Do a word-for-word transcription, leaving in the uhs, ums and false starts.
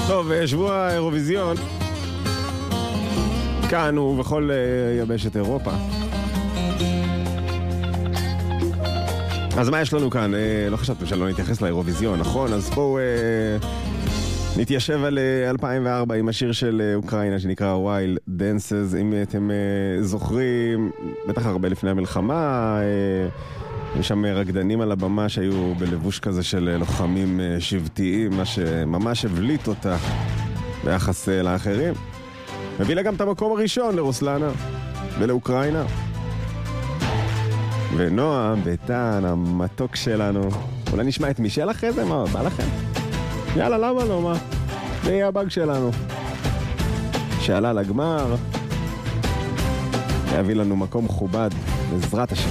טוב, שבוע האירוויזיון כאן ובכל יבשת אירופה. אז מה יש לנו כאן? לא חשבתם שלא נתייחס לאירוויזיון, נכון? אז בואו נתיישב על אלפיים וארבע עם השיר של אוקראינה שנקרא Wild Dances. אם אתם זוכרים, בטח הרבה לפני המלחמה, יש שם רקדנים על הבמה שהיו בלבוש כזה של לוחמים שבטיים, מה שממש הבליט אותה ביחס לאחרים. מביא לה גם את המקום הראשון לרוסלנה ולאוקראינה. ונועה ביתן, המתוק שלנו. אולי נשמע את מישל אחרי זה? מה, בא לכם? יאללה, למה לא, מה? זה יהיה הבאג שלנו. שעלה לגמר. יביא לנו מקום מכובד, בעזרת השם.